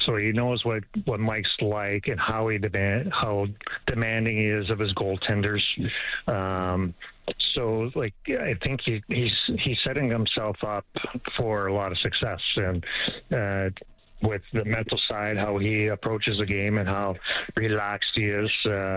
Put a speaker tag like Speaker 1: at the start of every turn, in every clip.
Speaker 1: so he knows what Mike's like and how demanding he is of his goaltenders. So, like, I think he's setting himself up for a lot of success, and with the mental side, how he approaches the game and how relaxed he is.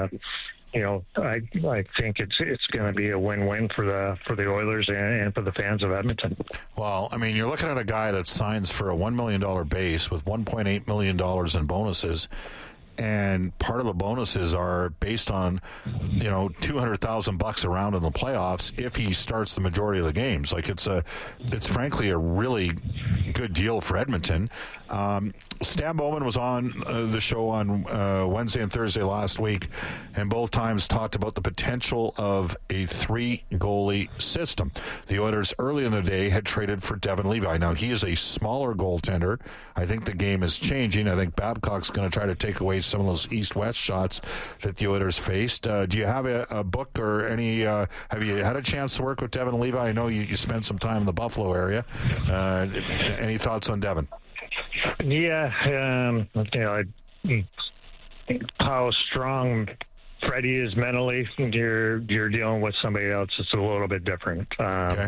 Speaker 1: I think it's going to be a win-win for the Oilers and for the fans of Edmonton.
Speaker 2: Well, I mean, you're looking at a guy that signs for a $1 million base with $1.8 million in bonuses. And part of the bonuses are based on, $200,000 around in the playoffs if he starts the majority of the games. Like it's frankly a really good deal for Edmonton. Stan Bowman was on the show on Wednesday and Thursday last week, and both times talked about the potential of a 3-goalie system. The Oilers early in the day had traded for Devon Levi. Now, he is a smaller goaltender. I think the game is changing. I think Babcock's going to try to take away some of those east-west shots that the Oilers faced. Do you have a book or any have you had a chance to work with Devon Levi? I know you spent some time in the Buffalo area. Any thoughts on Devon?
Speaker 1: Yeah, how strong Freddie is mentally. You're dealing with somebody else that's a little bit different.
Speaker 2: Okay.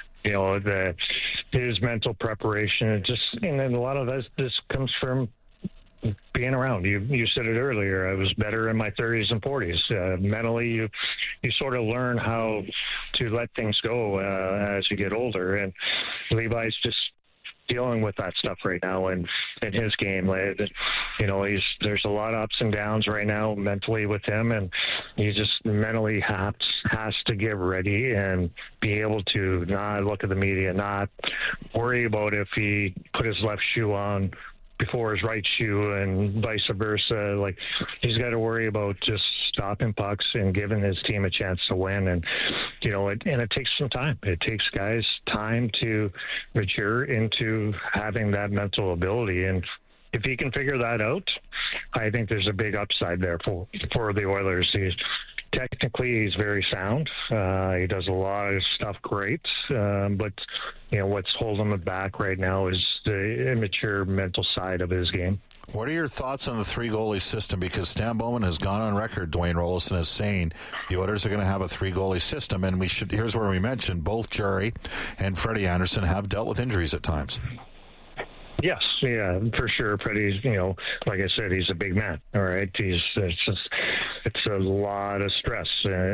Speaker 1: His mental preparation, and then a lot of this comes from being around. You said it earlier. I was better in my 30s and 40s. Mentally, you sort of learn how to let things go as you get older. And Levi's just dealing with that stuff right now in his game. There's a lot of ups and downs right now mentally with him, and he just mentally has to get ready and be able to not look at the media, not worry about if he put his left shoe on before his right shoe and vice versa. Like, he's got to worry about just stopping pucks and giving his team a chance to win. And it takes some time. It takes guys time to mature into having that mental ability. And if he can figure that out, I think there's a big upside there for the Oilers. Technically, he's very sound. He does a lot of stuff great. But, what's holding him back right now is the immature mental side of his game.
Speaker 2: What are your thoughts on the 3-goalie system? Because Stan Bowman has gone on record, Dwayne Rollison, as saying the Oilers are going to have a 3-goalie system. And here's where we mentioned both Jerry and Freddie Anderson have dealt with injuries at times.
Speaker 1: Yes, yeah, for sure. Freddie's, like I said, he's a big man. All right, it's a lot of stress.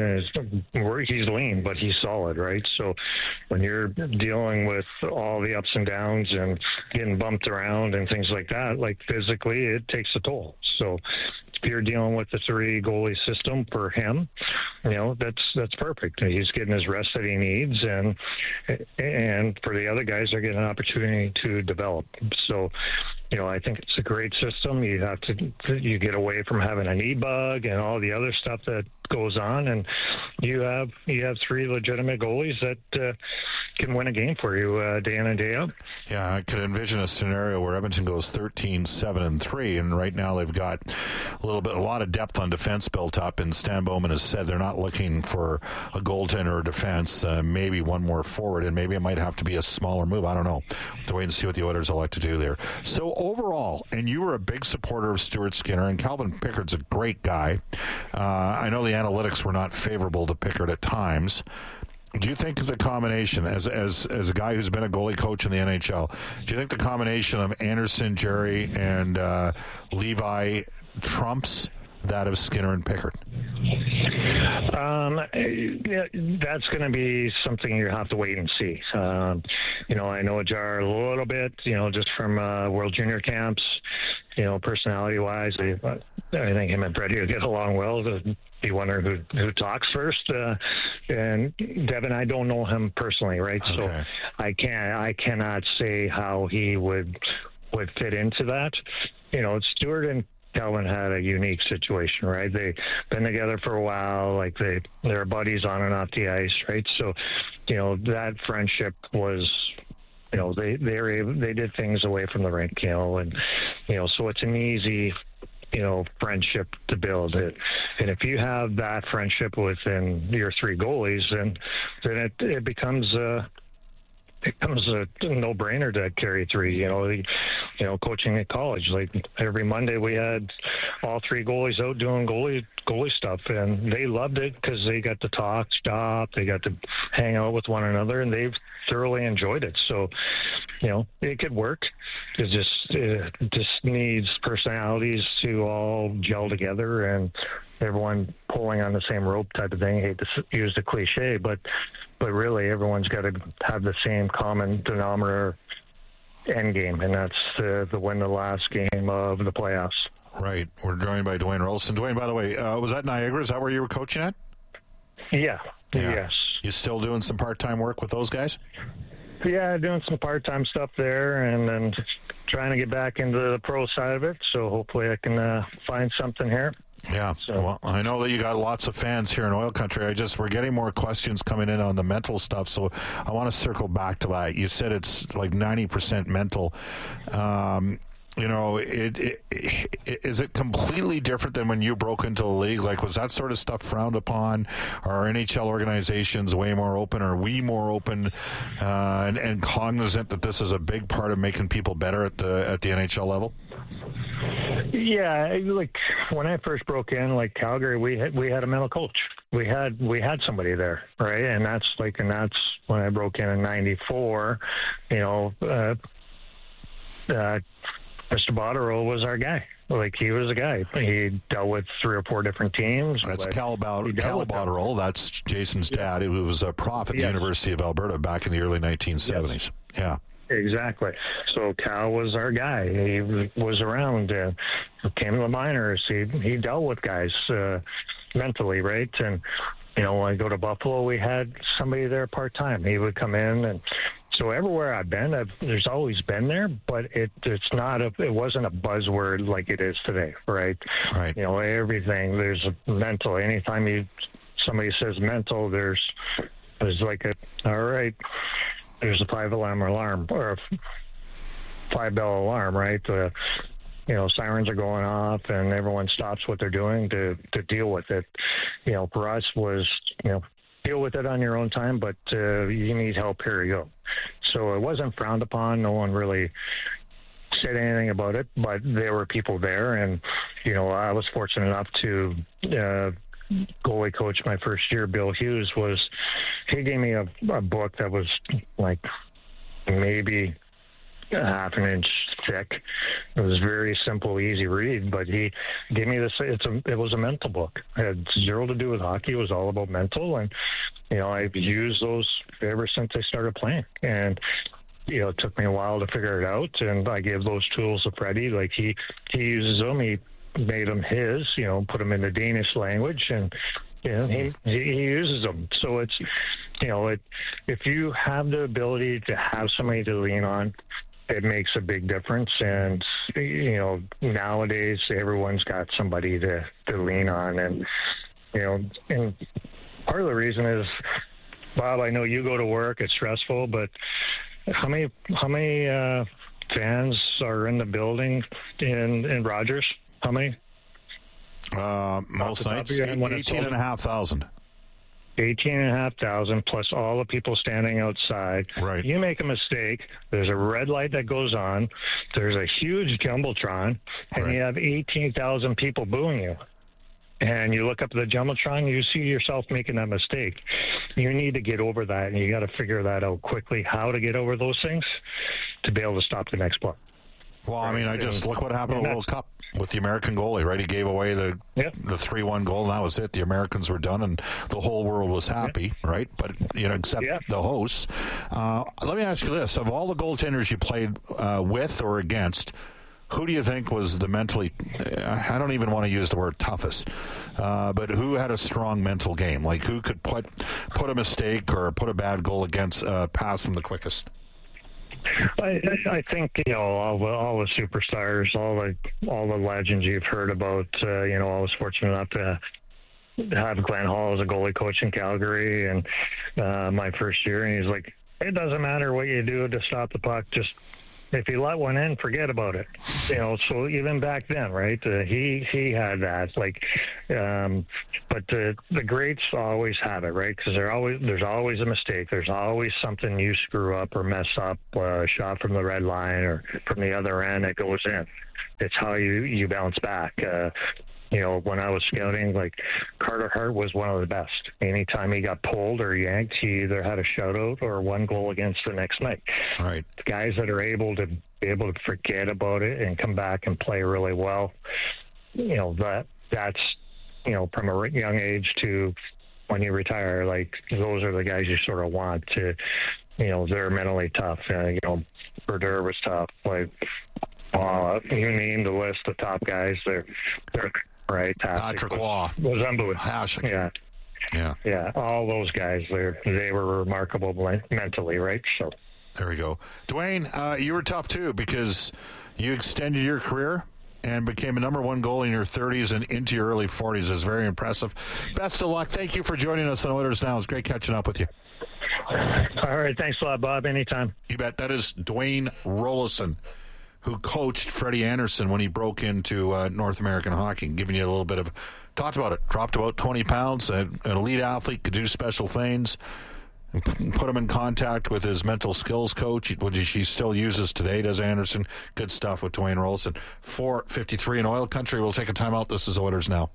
Speaker 1: He's lean, but he's solid, right? So when you're dealing with all the ups and downs and getting bumped around and things like that, like physically, it takes a toll. So if you're dealing with the 3-goalie system for him, that's perfect. He's getting his rest that he needs, and for the other guys, they're getting an opportunity to develop. So, I think it's a great system. You get away from having a knee bug and all the other stuff that goes on, and you have 3 legitimate goalies that can win a game for you day in and day out.
Speaker 2: Yeah, I could envision a scenario where Edmonton goes 13-7-3, and right now they've got a lot of depth on defense built up, and Stan Bowman has said they're not looking for a goaltender or defense, maybe one more forward, and maybe it might have to be a smaller move. I don't know. We'll have to wait and see what the Oilers elect to do there. So overall, and you were a big supporter of Stuart Skinner, and Calvin Pickard's a great guy. I know the analytics were not favorable to Pickard at times. Do you think the combination, as a guy who's been a goalie coach in the NHL, do you think the combination of Anderson, Jerry, and Levi trumps that of Skinner and Pickard?
Speaker 1: That's going to be something you have to wait and see. I know Jar a little bit, just from World Junior Camps. Personality-wise, I think him and Freddie will get along well. Be wondering who talks first. And Devon, I don't know him personally, right? Okay. So I cannot say how he would fit into that. Stuart and Calvin had a unique situation, right? They've been together for a while, like they're buddies on and off the ice, right? So, that friendship was, they did things away from the rink, and so it's an easy, friendship to build it. And if you have that friendship within your 3 goalies, then it becomes becomes a no-brainer to carry three. Coaching at college, like every Monday we had all three goalies out doing goalie stuff, and they loved it because they got to talk, stop, they got to hang out with one another, and they've thoroughly enjoyed it. So, it could work. It just needs personalities to all gel together and everyone pulling on the same rope type of thing. I hate to use the cliche, but really everyone's got to have the same common denominator end game, and that's the win the last game of the playoffs.
Speaker 2: Right. We're joined by Dwayne Roloson. Dwayne, by the way, was that Niagara? Is that where you were coaching at?
Speaker 1: Yeah. Yes.
Speaker 2: You still doing some part-time work with those guys?
Speaker 1: Yeah, doing some part-time stuff there, and then just trying to get back into the pro side of it. So hopefully I can find something here.
Speaker 2: Yeah, well, I know that you got lots of fans here in Oil Country. We're getting more questions coming in on the mental stuff, so I want to circle back to that. You said it's like 90% mental. Is it completely different than when you broke into the league? Like, was that sort of stuff frowned upon? Are NHL organizations way more open? Are we more open and cognizant that this is a big part of making people better at the NHL level?
Speaker 1: Yeah, like when I first broke in, like Calgary, we had a mental coach. We had somebody there, right? And that's when I broke in '94. Mr. Botterill was our guy. Like, he was a guy. He dealt with 3 or 4 different teams.
Speaker 2: That's Cal Botterill. That's Jason's dad. He was a prof at the University of Alberta back in the early 1970s. Yeah.
Speaker 1: Exactly. So Cal was our guy. He was around, came to the minors. He dealt with guys mentally, right? And, when I go to Buffalo, we had somebody there part-time. He would come in, and so everywhere I've been, there's always been there, but it wasn't a buzzword like it is today, right?
Speaker 2: Right.
Speaker 1: Everything, there's a mental. Anytime somebody says mental, there's like all right, there's a 5-alarm or a 5-bell alarm, right? Sirens are going off, and everyone stops what they're doing to deal with it. For us was, deal with it on your own time, but you need help, here you go. So it wasn't frowned upon. No one really said anything about it, but there were people there, and, I was fortunate enough to goalie coach my first year. Bill Hughes he gave me a book that was like maybe a half an inch thick. It was very simple, easy read, but he gave me this. It was a mental book. It had zero to do with hockey. It was all about mental, and I've used those ever since I started playing. And it took me a while to figure it out, and I gave those tools to Freddie. Like, he uses them. He made them his. Put them in the Danish language, and he uses them. So it's if you have the ability to have somebody to lean on, it makes a big difference. And nowadays everyone's got somebody to lean on, and and part of the reason is, Bob, I know you go to work, it's stressful, but how many fans are in the building in Rogers? How many?
Speaker 2: Most nights, 18,500.
Speaker 1: 18,500 plus all the people standing outside.
Speaker 2: Right.
Speaker 1: You make a mistake, there's a red light that goes on, there's a huge jumbotron, and you have 18,000 people booing you. And you look up at the jumbotron, you see yourself making that mistake. You need to get over that, and you got to figure that out quickly, how to get over those things to be able to stop the next play.
Speaker 2: Well, I mean, look what happened in the World Cup with the American goalie, right? He gave away the 3-1 goal, and that was it. The Americans were done, and the whole world was happy, right? But, except the hosts. Let me ask you this. Of all the goaltenders you played with or against, who do you think was the mentally, I don't even want to use the word toughest, but who had a strong mental game? Like, who could put a mistake or put a bad goal against, past them the quickest?
Speaker 1: I think all the superstars, all the legends you've heard about. I was fortunate enough to have Glenn Hall as a goalie coach in Calgary, and my first year, and he's like, it doesn't matter what you do to stop the puck, just if you let one in, forget about it. So even back then, right? He had that. But the greats always have it, right? Because there's always a mistake. There's always something you screw up or mess up. Shot from the red line or from the other end, it goes in. It's how you bounce back. When I was scouting, Carter Hart was one of the best. Anytime he got pulled or yanked, he either had a shutout or one goal against the next night.
Speaker 2: All right.
Speaker 1: The guys that are able to forget about it and come back and play really well, that's from a young age to when you retire, those are the guys you sort of want to, they're mentally tough. Brodeur was tough. You name the list of top guys, they're right.
Speaker 2: Patrick Waugh
Speaker 1: was unbelievable.
Speaker 2: Hasek.
Speaker 1: Yeah. All those guys, they were remarkable mentally, right? So
Speaker 2: there we go. Dwayne, you were tough too because you extended your career and became a number one goalie in your 30s and into your early 40s. It's very impressive. Best of luck. Thank you for joining us on Oilers Now. It's great catching up with you.
Speaker 1: All right. Thanks a lot, Bob. Anytime.
Speaker 2: You bet. That is Dwayne Roloson, who coached Freddie Anderson when he broke into North American hockey, giving you a little bit of, talked about it, dropped about 20 pounds, an elite athlete, could do special things, put him in contact with his mental skills coach, which he still uses today, does Anderson. Good stuff with Dwayne Roloson. 4:53 in Oil Country. We'll take a timeout. This is Oilers Now.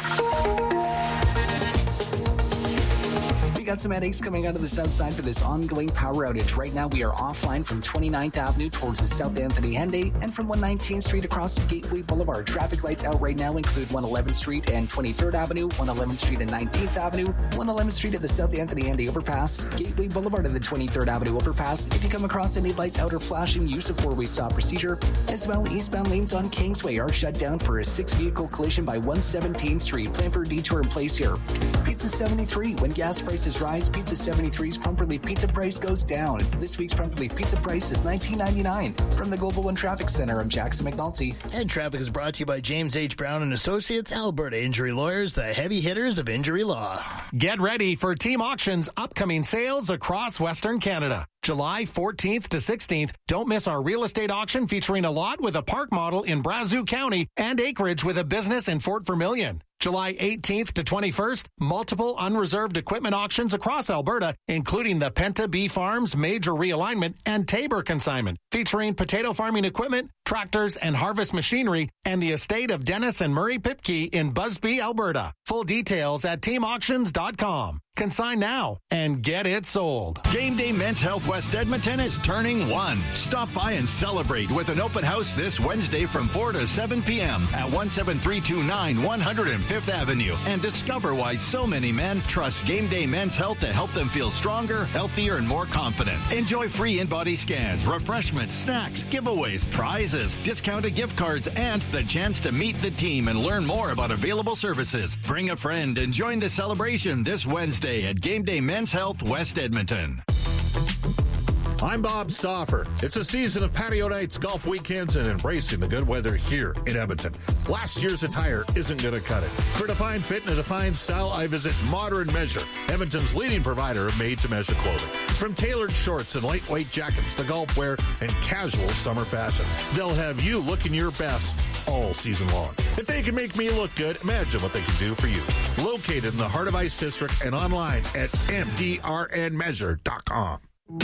Speaker 3: Got some headaches coming out of the south side for this ongoing power outage. Right now, we are offline from 29th Avenue towards the South Anthony Henday and from 119th Street across to Gateway Boulevard. Traffic lights out right now include 111th Street and 23rd Avenue, 111th Street and 19th Avenue, 111th Street at the South Anthony Henday overpass, Gateway Boulevard at the 23rd Avenue overpass. If you come across any lights out or flashing, use a four-way stop procedure. As well, eastbound lanes on Kingsway are shut down for a 6-vehicle collision by 117th Street. Plan for a detour in place here. Pizza 73. When gas prices rise, Pizza 73's Prompt Relief Pizza price goes down. This week's Prompt Relief Pizza price is $19.99. From the Global One Traffic Center, I'm Jackson McNulty.
Speaker 4: And traffic is brought to you by James H. Brown and Associates, Alberta Injury Lawyers, the heavy hitters of injury law.
Speaker 5: Get ready for Team Auction's upcoming sales across Western Canada. July 14th to 16th, don't miss our real estate auction featuring a lot with a park model in Brazeau County and acreage with a business in Fort Vermilion. July 18th to 21st, multiple unreserved equipment auctions across Alberta, including the Penta Bee Farms Major Realignment and Tabor Consignment, featuring potato farming equipment, tractors, and harvest machinery, and the estate of Dennis and Murray Pipke in Busby, Alberta. Full details at teamauctions.com. Consign now and get it sold.
Speaker 6: Game Day Men's Health West Edmonton is turning 1. Stop by and celebrate with an open house this Wednesday from 4 to 7 p.m. at 17329 105th Avenue and discover why so many men trust Game Day Men's Health to help them feel stronger, healthier, and more confident. Enjoy free in-body scans, refreshments, snacks, giveaways, prizes, discounted gift cards, and the chance to meet the team and learn more about available services. Bring a friend and join the celebration this Wednesday at Game Day Men's Health West Edmonton.
Speaker 2: I'm Bob Stauffer. It's a season of patio nights, golf weekends, and embracing the good weather here in Edmonton. Last year's attire isn't going to cut it. For defined fit and a defined style, I visit Modern Measure, Edmonton's leading provider of made-to-measure clothing. From tailored shorts and lightweight jackets to golf wear and casual summer fashion, they'll have you looking your best all season long. If they can make me look good, imagine what they can do for you. Located in the Heart of Ice District and online at mdrnmeasure.com.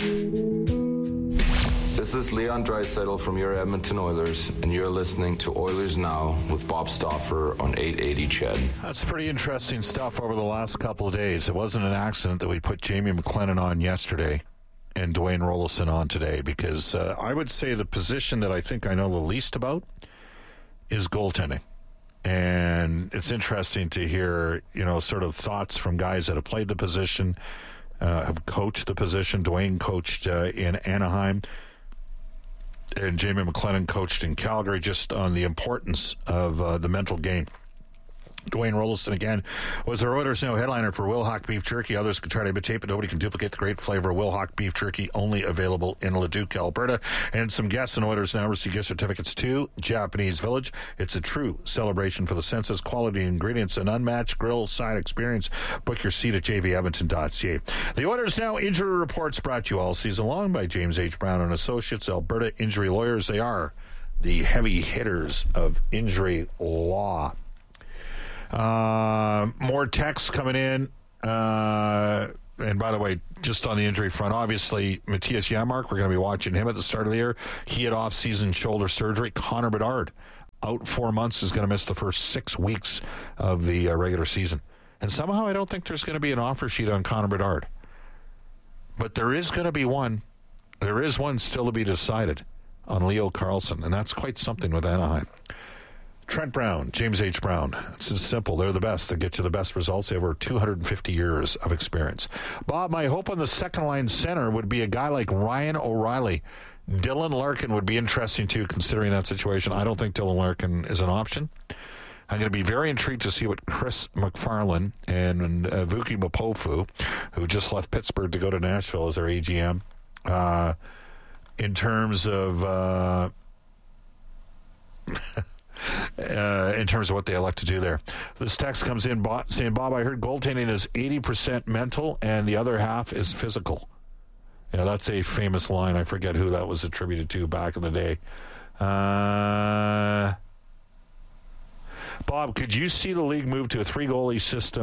Speaker 7: This is Leon Draisaitl from your Edmonton Oilers, and you're listening to Oilers Now with Bob Stauffer on 880 CHED.
Speaker 2: That's pretty interesting stuff over the last couple of days. It wasn't an accident that we put Jamie McLennan on yesterday and Dwayne Roloson on today, because I would say the position that I think I know the least about is goaltending. And it's interesting to hear, sort of thoughts from guys that have played the position, have coached the position. Dwayne coached in Anaheim, and Jamie McLennan coached in Calgary, just on the importance of the mental game. Dwayne Rolliston again was our Oilers Now headliner for Wilhauk Beef Jerky. Others could try to imitate, but nobody can duplicate the great flavor of Wilhauk Beef Jerky, only available in Leduc, Alberta. And some guests in Oilers Now receive gift certificates to Japanese Village. It's a true celebration for the senses, quality ingredients, and unmatched grill side experience. Book your seat at jvedmonton.ca. The Oilers Now injury reports brought to you all season long by James H. Brown and Associates, Alberta Injury Lawyers. They are the heavy hitters of injury law. More texts coming in. And by the way, just on the injury front, obviously, Matthias Janmark, we're going to be watching him at the start of the year. He had off-season shoulder surgery. Connor Bedard, out 4 months, is going to miss the first 6 weeks of the regular season. And somehow I don't think there's going to be an offer sheet on Connor Bedard. But there is going to be one. There is one still to be decided on Leo Carlsson, and that's quite something with Anaheim. Trent Brown, James H. Brown. It's as simple. They're the best. They get you the best results. They have over 250 years of experience. Bob, my hope on the second-line center would be a guy like Ryan O'Reilly. Dylan Larkin would be interesting, too, considering that situation. I don't think Dylan Larkin is an option. I'm going to be very intrigued to see what Chris McFarland and Vuki Mapofu, who just left Pittsburgh to go to Nashville as their AGM, in terms of... in terms of what they elect to do there. This text comes in saying, Bob, I heard goaltending is 80% mental and the other half is physical. Yeah, that's a famous line. I forget who that was attributed to back in the day. Bob, could you see the league move to a three-goalie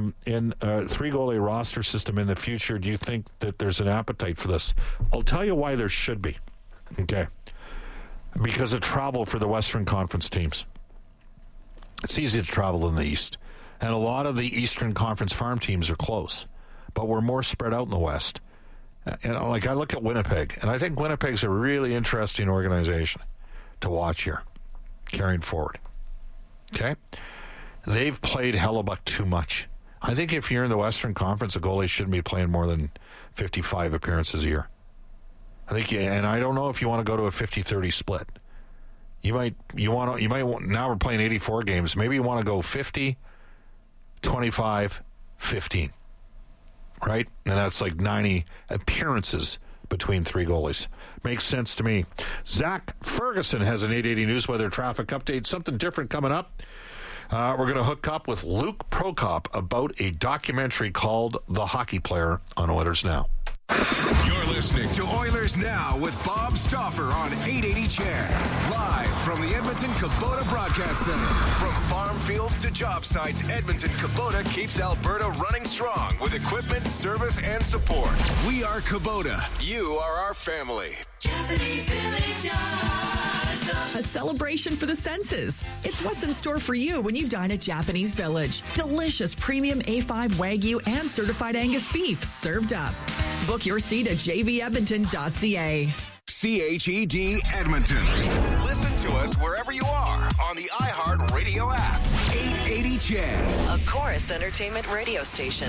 Speaker 2: roster system in the future? Do you think that there's an appetite for this? I'll tell you why there should be. Okay. Because of travel for the Western Conference teams. It's easy to travel in the East. And a lot of the Eastern Conference farm teams are close. But we're more spread out in the West. And like I look at Winnipeg, and I think Winnipeg's a really interesting organization to watch here, carrying forward. Okay? They've played Hellebuck too much. I think if you're in the Western Conference, a goalie shouldn't be playing more than 55 appearances a year. I think, and I don't know if you want to go to a 50-30 split. You might now we're playing 84 games. Maybe you want to go 50, 25, 15. Right? And that's like 90 appearances between three goalies. Makes sense to me. Zach Ferguson has an 880 News Weather traffic update. Something different coming up. We're going to hook up with Luke Prokop about a documentary called The Hockey Player on Oilers Now.
Speaker 8: You're listening to Oilers Now with Bob Stauffer on 880 CHED. Live from the Edmonton Kubota Broadcast Center. From farm fields to job sites, Edmonton Kubota keeps Alberta running strong with equipment, service, and support. We are Kubota. You are our family.
Speaker 9: Japanese Village. A celebration for the senses. It's what's in store for you when you dine at Japanese Village. Delicious premium A5 Wagyu and certified Angus beef served up. Book your seat at jvedmonton.ca.
Speaker 8: CHED Edmonton. Listen to us wherever you are on the iHeart Radio app. 880 CHED.
Speaker 10: A Chorus Entertainment radio station.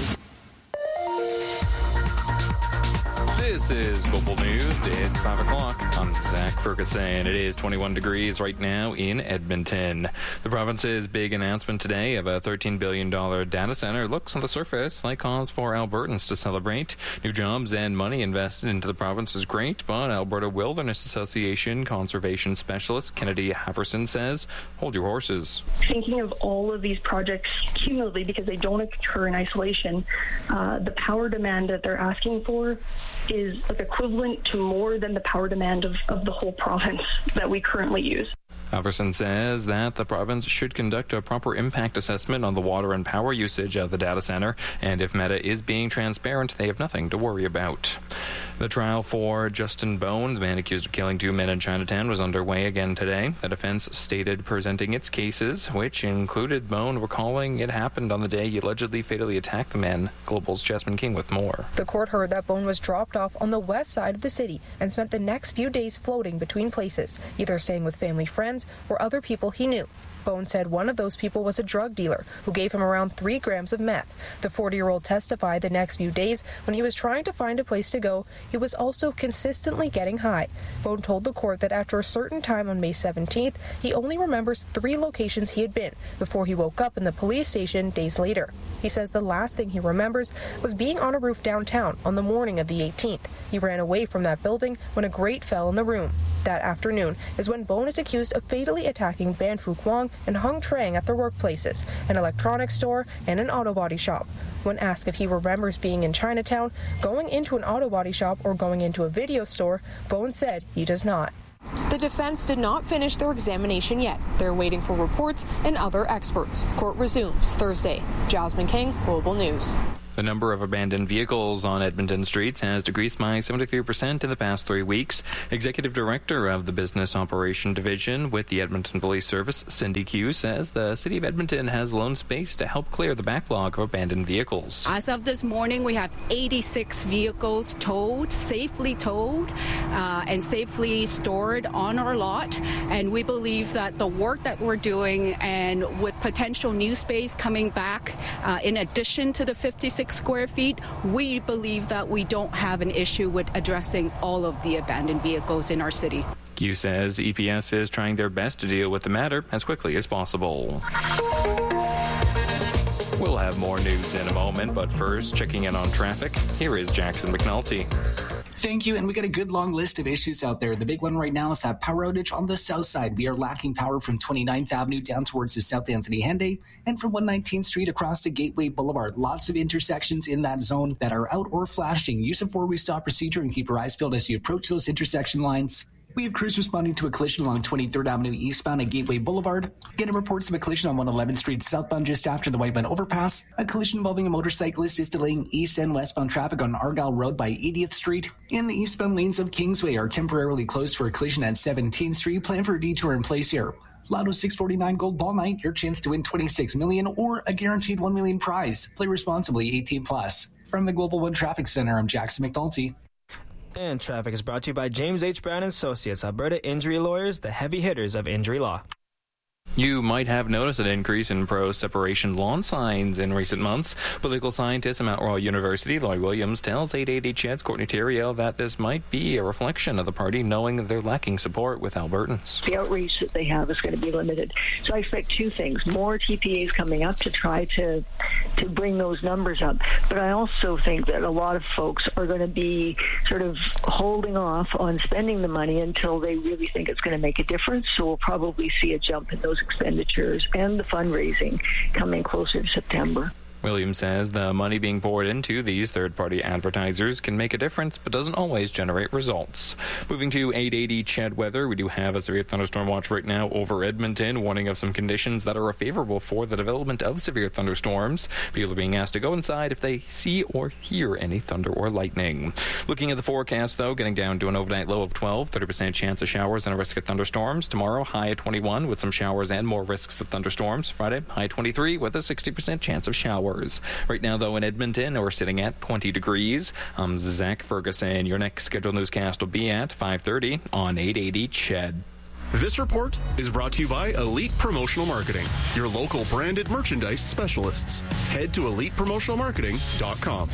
Speaker 11: This is Global News. It's 5 o'clock. I'm Zach Ferguson. It is 21 degrees right now in Edmonton. The province's big announcement today of a $13 billion data center looks on the surface like cause for Albertans to celebrate. New jobs and money invested into the province is great, but Alberta Wilderness Association conservation specialist Kennedy Haverson says, hold your horses.
Speaker 12: Thinking of all of these projects cumulatively because they don't occur in isolation, the power demand that they're asking for is like equivalent to more than the power demand of the whole province that we currently use.
Speaker 11: Haverson says that the province should conduct a proper impact assessment on the water and power usage of the data center, and if Meta is being transparent, they have nothing to worry about. The trial for Justin Bone, the man accused of killing two men in Chinatown, was underway again today. The defense stated presenting its cases, which included Bone recalling it happened on the day he allegedly fatally attacked the men. Global's Jasmine King with more.
Speaker 13: The court heard that Bone was dropped off on the west side of the city and spent the next few days floating between places, either staying with family friends or other people he knew. Bone said one of those people was a drug dealer who gave him around 3 grams of meth. The 40-year-old testified the next few days when he was trying to find a place to go, he was also consistently getting high. Bone told the court that after a certain time on May 17th, he only remembers 3 locations he had been before he woke up in the police station days later. He says the last thing he remembers was being on a roof downtown on the morning of the 18th. He ran away from that building when a grate fell in the room. That afternoon is when Bone is accused of fatally attacking Ban Phu Quang and Hung Trang at their workplaces, an electronics store, and an auto body shop. When asked if he remembers being in Chinatown, going into an auto body shop, or going into a video store, Bone said he does not. The defense did not finish their examination yet. They're waiting for reports and other experts. Court resumes Thursday. Jasmine King, Global News.
Speaker 11: The number of abandoned vehicles on Edmonton streets has decreased by 73% in the past 3 weeks. Executive Director of the Business Operation Division with the Edmonton Police Service, Cindy Q, says the City of Edmonton has loaned space to help clear the backlog of abandoned vehicles.
Speaker 14: As of this morning, we have 86 vehicles safely towed, and safely stored on our lot. And we believe that the work that we're doing, and with potential new space coming back, in addition to the 56 square feet, we believe that we don't have an issue with addressing all of the abandoned vehicles in our city.
Speaker 11: Q says EPS is trying their best to deal with the matter as quickly as possible. We'll have more news in a moment, but first, checking in on traffic, here is Jackson McNulty.
Speaker 3: Thank you, and we got a good long list of issues out there. The big one right now is that power outage on the south side. We are lacking power from 29th Avenue down towards the South Anthony Henday and from 119th Street across to Gateway Boulevard. Lots of intersections in that zone that are out or flashing. Use a 4-way stop procedure and keep your eyes peeled as you approach those intersection lines. We have crews responding to a collision along 23rd Avenue eastbound at Gateway Boulevard. Getting reports of a collision on 111th Street southbound just after the Whiteman overpass. A collision involving a motorcyclist is delaying east and westbound traffic on Argyle Road by 80th Street. And the eastbound lanes of Kingsway are temporarily closed for a collision at 17th Street. Plan for a detour in place here. Lotto 649 Gold Ball Night, your chance to win $26 million or a guaranteed $1 million prize. Play responsibly, 18+. From the Global One Traffic Center, I'm Jackson McNulty.
Speaker 15: And traffic is brought to you by James H. Brown & Associates, Alberta Injury Lawyers, the heavy hitters of injury law.
Speaker 11: You might have noticed an increase in pro-separation lawn signs in recent months. Political scientist at Mount Royal University, Lloyd Williams, tells 880 CHED's Courtney Theriault that this might be a reflection of the party knowing that they're lacking support with Albertans.
Speaker 16: The outreach that they have is going to be limited. So I expect 2 things. More TPAs coming up to try to bring those numbers up. But I also think that a lot of folks are going to be sort of holding off on spending the money until they really think it's going to make a difference. So we'll probably see a jump in those expenditures and the fundraising coming closer to September.
Speaker 11: Williams says the money being poured into these third-party advertisers can make a difference, but doesn't always generate results. Moving to 880 CHED weather, we do have a severe thunderstorm watch right now over Edmonton, warning of some conditions that are favorable for the development of severe thunderstorms. People are being asked to go inside if they see or hear any thunder or lightning. Looking at the forecast, though, getting down to an overnight low of 12, 30% chance of showers and a risk of thunderstorms. Tomorrow, high at 21 with some showers and more risks of thunderstorms. Friday, high 23 with a 60% chance of showers. Right now, though, in Edmonton, we're sitting at 20 degrees. I'm Zach Ferguson. Your next scheduled newscast will be at 5:30 on 880 CHED.
Speaker 17: This report is brought to you by Elite Promotional Marketing, your local branded merchandise specialists. Head to elitepromotionalmarketing.com.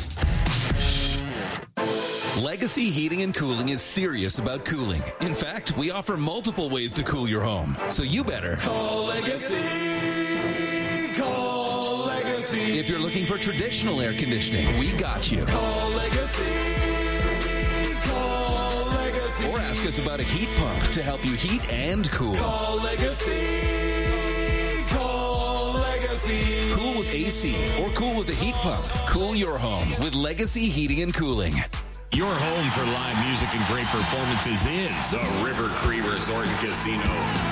Speaker 18: Legacy Heating and Cooling is serious about cooling. In fact, we offer multiple ways to cool your home. So you better
Speaker 19: call Legacy. Call Legacy.
Speaker 18: If you're looking for traditional air conditioning, we got you.
Speaker 19: Call Legacy. Call Legacy.
Speaker 18: Or ask us about a heat pump to help you heat and cool.
Speaker 19: Call Legacy. Call Legacy.
Speaker 18: Cool with AC or cool with a heat pump. Cool your home with Legacy Heating and Cooling.
Speaker 20: Your home for live music and great performances is the River Cree Resort and Casino.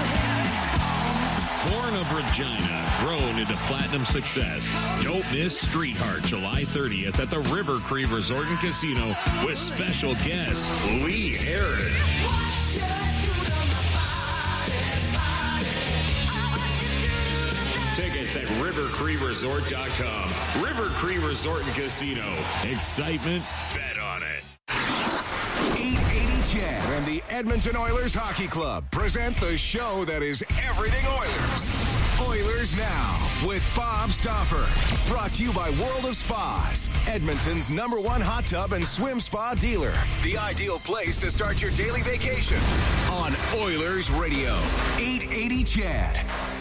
Speaker 20: Born of Regina, grown into platinum success. Don't miss Street Heart July 30th at the River Cree Resort and Casino with special guest Lee Aaron. Tickets at rivercreeresort.com. River Cree Resort and Casino. Excitement, bet on it.
Speaker 8: 880 CHED and the Edmonton Oilers Hockey Club present the show that is everything Oilers. with Bob Stauffer. Brought to you by World of Spas, Edmonton's #1 hot tub and swim spa dealer. The ideal place to start your daily vacation on Oilers Radio. 880 Chad.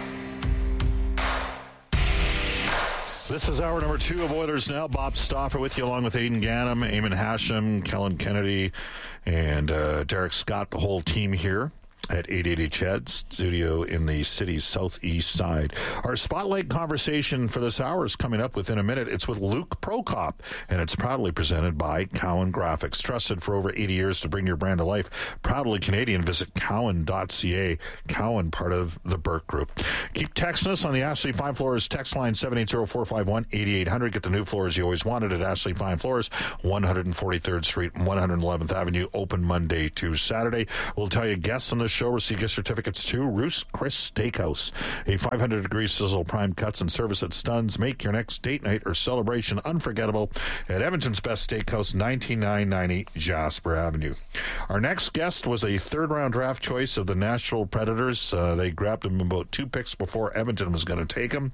Speaker 2: This is hour number 2 of Oilers Now. Bob Stauffer with you, along with Aidan Gannam, Eamon Hashem, Kellen Kennedy, and Derek Scott, the whole team here at 880 Chad studio in the city's southeast side. Our spotlight conversation for this hour is coming up within a minute. It's with Luke Prokop, and it's proudly presented by Cowan Graphics. Trusted for over 80 years to bring your brand to life. Proudly Canadian. Visit cowan.ca. Cowan, part of the Burke Group. Keep texting us on the Ashley Fine Floors text line 780-451-8800. Get the new floors you always wanted at Ashley Fine Floors, 143rd Street, 111th Avenue, open Monday to Saturday. We'll tell you guests on the show receive gift certificates to Roost Chris Steakhouse, a 500-degree sizzle prime cuts and service that stuns. Make your next date night or celebration unforgettable at Edmonton's Best Steakhouse, 19990 Jasper Avenue. Our next guest was a third-round draft choice of the Nashville Predators. They grabbed him about 2 picks before Edmonton was going to take him.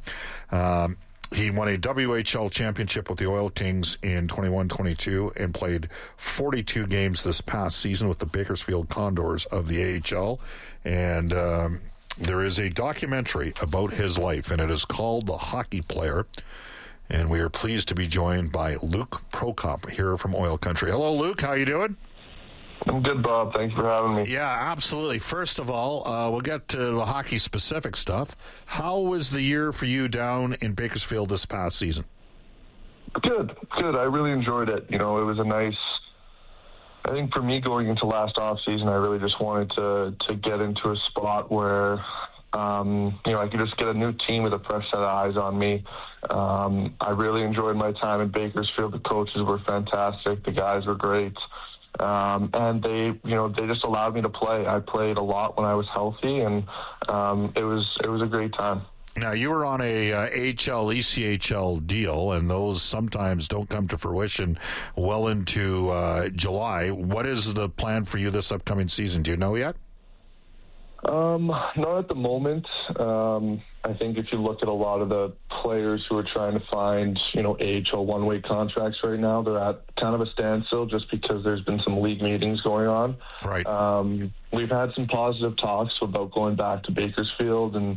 Speaker 2: He won a WHL championship with the Oil Kings in 21-22 and played 42 games this past season with the Bakersfield Condors of the AHL. And there is a documentary about his life, and it is called The Hockey Player. And we are pleased to be joined by Luke Prokop here from Oil Country. Hello, Luke. How you doing?
Speaker 21: I'm good, Bob. Thanks for having me.
Speaker 2: Yeah, absolutely. First of all, we'll get to the hockey-specific stuff. How was the year for you down in Bakersfield this past season?
Speaker 21: Good. I really enjoyed it. You know, it was a nice... I think for me going into last off-season, I really just wanted to get into a spot where, I could just get a new team with a fresh set of eyes on me. I really enjoyed my time in Bakersfield. The coaches were fantastic. The guys were great. And they just allowed me to play. I played a lot when I was healthy, and it was a great time.
Speaker 2: Now, you were on a AHL, ECHL deal, and those sometimes don't come to fruition well into July. What is the plan for you this upcoming season? Do you know yet?
Speaker 21: Not at the moment. I think if you look at a lot of the players who are trying to find, AHL one-way contracts right now, they're at kind of a standstill just because there's been some league meetings going on.
Speaker 2: Right.
Speaker 21: We've had some positive talks about going back to Bakersfield, and,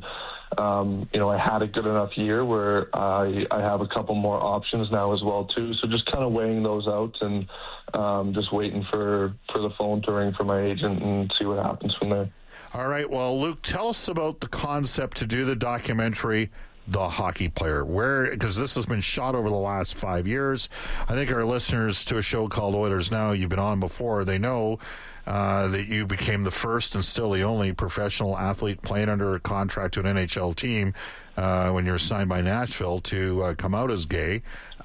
Speaker 21: I had a good enough year where I have a couple more options now as well, too. So just kind of weighing those out and just waiting for the phone to ring for my agent and see what happens from there.
Speaker 2: All right. Well, Luke, tell us about the concept to do the documentary, The Hockey Player, because this has been shot over the last 5 years. I think our listeners to a show called Oilers Now, you've been on before, they know that you became the first and still the only professional athlete playing under a contract to an NHL team when you're signed by Nashville to come out as gay.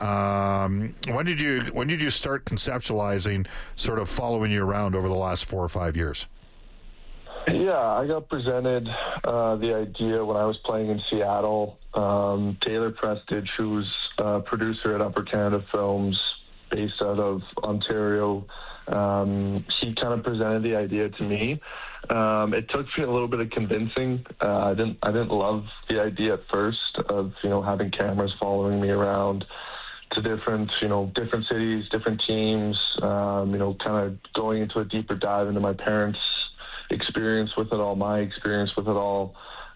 Speaker 2: When did you start conceptualizing sort of following you around over the last 4 or 5 years?
Speaker 21: Yeah, I got presented the idea when I was playing in Seattle. Taylor Prestige, who's a producer at Upper Canada Films, based out of Ontario, he kind of presented the idea to me. It took me a little bit of convincing. I didn't love the idea at first of having cameras following me around to different cities, different teams. Kind of going into a deeper dive into my parents' experience with it all, my experience with it all.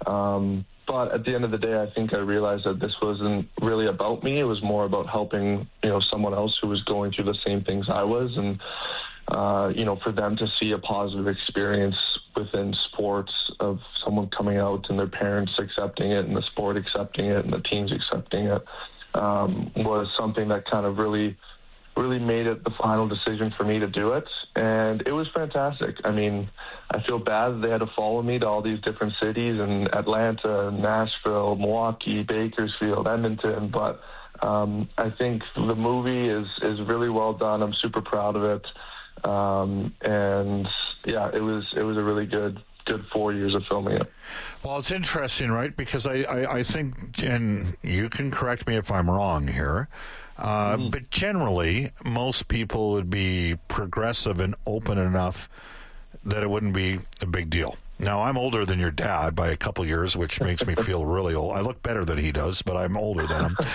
Speaker 21: But at the end of the day, I think I realized that this wasn't really about me. It was more about helping, someone else who was going through the same things I was. And, for them to see a positive experience within sports of someone coming out and their parents accepting it and the sport accepting it and the teams accepting it, was something that kind of really made it the final decision for me to do it. And it was fantastic. I mean, I feel bad that they had to follow me to all these different cities in Atlanta, Nashville, Milwaukee, Bakersfield, Edmonton. But I think the movie is really well done. I'm super proud of it. And yeah, it was a really good 4 years of filming it.
Speaker 2: Well, it's interesting, right? Because I think, and you can correct me if I'm wrong here, but generally, most people would be progressive and open enough that it wouldn't be a big deal. Now, I'm older than your dad by a couple years, which makes me feel really old. I look better than he does, but I'm older than him.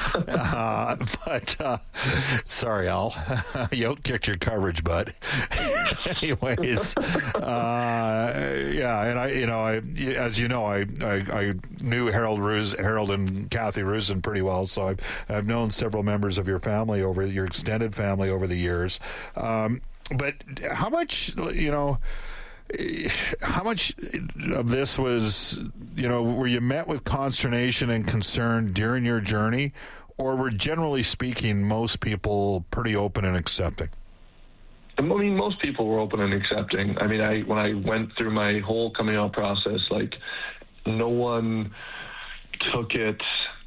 Speaker 2: Sorry, Al. You outkicked your coverage, bud. Anyways, yeah, and I as you know, I knew Harold and Kathy Rusin pretty well, so I've known several members of your family your extended family over the years. But how much, how much of this was, were you met with consternation and concern during your journey, or were, generally speaking, most people pretty open and accepting?
Speaker 21: I mean, most people were open and accepting. I mean, when I went through my whole coming out process, like, no one took it,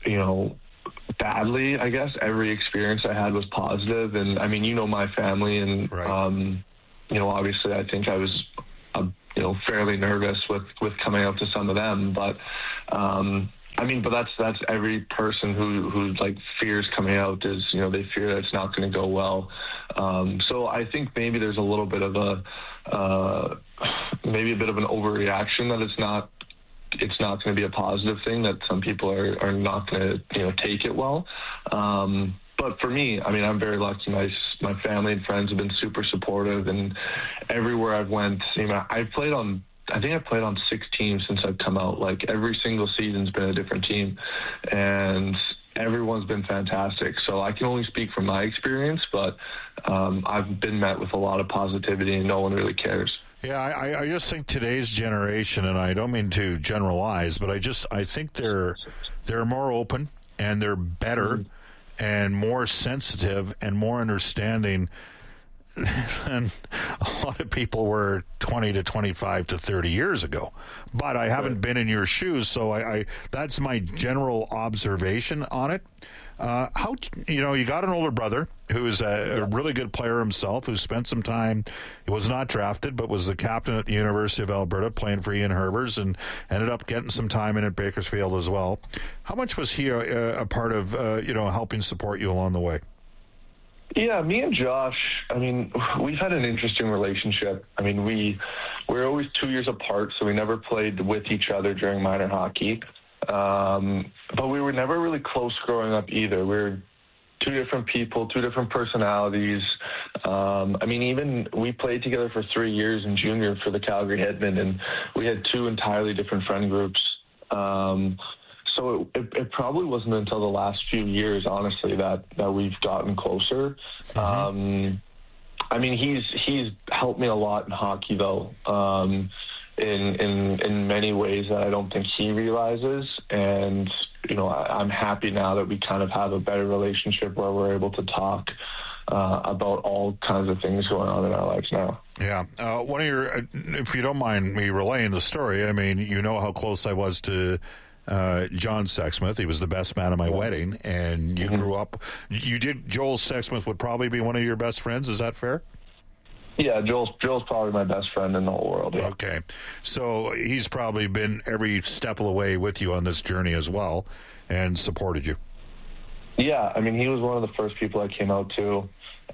Speaker 21: badly, I guess. Every experience I had was positive. And, I mean, my family, and,
Speaker 2: right.
Speaker 21: Obviously I think I was fairly nervous with coming out to some of them, but but that's every person who like fears coming out is, they fear that it's not going to go well. So I think maybe there's a little bit of maybe a bit of an overreaction that it's not going to be a positive thing, that some people are not going to, take it well. But for me, I mean, I'm very lucky. My family and friends have been super supportive, and everywhere I've went, I've played on 6 teams since I've come out. Like, every single season's been a different team, and everyone's been fantastic. So I can only speak from my experience, but I've been met with a lot of positivity, and no one really cares.
Speaker 2: Yeah, I just think today's generation, and I don't mean to generalize, but I think they're more open, and they're better and more sensitive and more understanding than a lot of people were 20 to 25 to 30 years ago. But I haven't been in your shoes, so I that's my general observation on it. You got an older brother who's a really good player himself, who spent some time, he was not drafted, but was the captain at the University of Alberta, playing for Ian Herbers, and ended up getting some time in at Bakersfield as well. How much was he a part of, helping support you along the way?
Speaker 21: Yeah, me and Josh, I mean, we've had an interesting relationship. I mean, we're always 2 years apart, so we never played with each other during minor hockey. But we were never really close growing up either. We were two different people, two different personalities. I mean, even we played together for 3 years in junior for the Calgary Hitmen, and we had two entirely different friend groups. So it probably wasn't until the last few years, honestly, that we've gotten closer. I mean, he's helped me a lot in hockey, though. In many ways that I don't think he realizes, and I'm happy now that we kind of have a better relationship where we're able to talk about all kinds of things going on in our lives now.
Speaker 2: Yeah, one of your, if you don't mind me relaying the story, I mean, how close I was to John Sexsmith. He was the best man at my wedding, and you grew up. Joel Sexsmith would probably be one of your best friends. Is that fair?
Speaker 21: Yeah, Joel's probably my best friend in the whole world. Yeah.
Speaker 2: Okay. So he's probably been every step of the way with you on this journey as well and supported you.
Speaker 21: Yeah, I mean, he was one of the first people I came out to.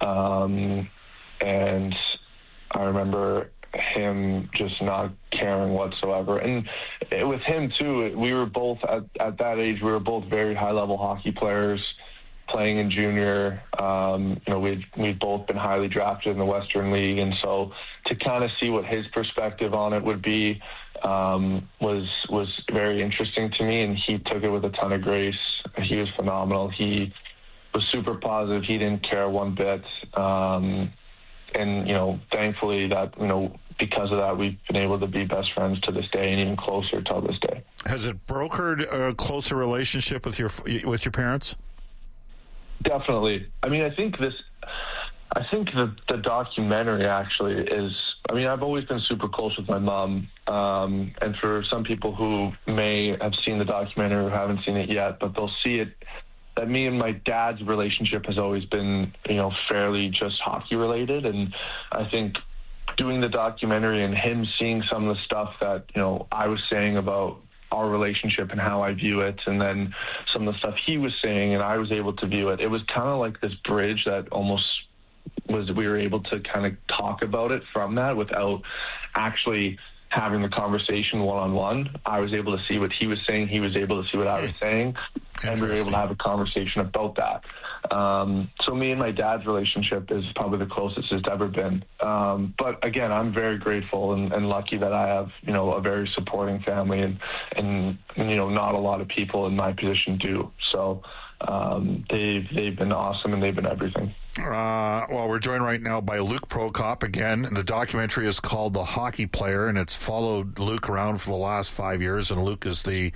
Speaker 21: And I remember him just not caring whatsoever. And with him, too, we were both, at that age, we were both very high-level hockey players. Playing in junior, we'd both been highly drafted in the Western League, and so to kind of see what his perspective on it would be was very interesting to me, and he took it with a ton of grace. He was phenomenal. He was super positive. He didn't care one bit, and thankfully that because of that, we've been able to be best friends to this day, and even closer till this day.
Speaker 2: Has it brokered a closer relationship with your parents?
Speaker 21: Definitely. I mean, I think the documentary actually is, I mean, I've always been super close with my mom. And for some people who may have seen the documentary or haven't seen it yet, but they'll see it, that me and my dad's relationship has always been, fairly just hockey related. And I think doing the documentary and him seeing some of the stuff that, I was saying about our relationship and how I view it, and then some of the stuff he was saying and I was able to view it. It was kind of like this bridge that almost we were able to kind of talk about it from that without actually having the conversation one-on-one. I was able to see what he was saying. He was able to see what I was saying. And we were able to have a conversation about that. So me and my dad's relationship is probably the closest it's ever been. But again, I'm very grateful and lucky that I have, a very supporting family and not a lot of people in my position do. So they've been awesome and they've been everything.
Speaker 2: Well, we're joined right now by Luke Prokop again. The documentary is called The Hockey Player, and it's followed Luke around for the last 5 years. And Luke is the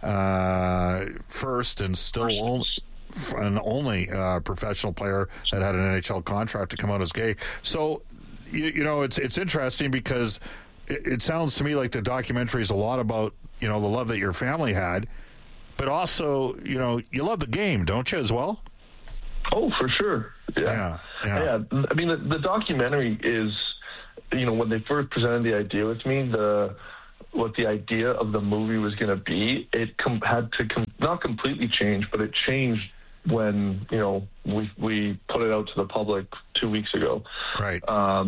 Speaker 2: first and still only professional player that had an NHL contract to come out as gay. So, it's interesting because it sounds to me like the documentary is a lot about, the love that your family had, but also, you love the game, don't you, as well?
Speaker 21: Oh, for sure. Yeah. I mean, the documentary is, when they first presented the idea with me, what the idea of the movie was going to be, it had to not completely change, but it changed when, we put it out to the public 2 weeks ago.
Speaker 2: Right.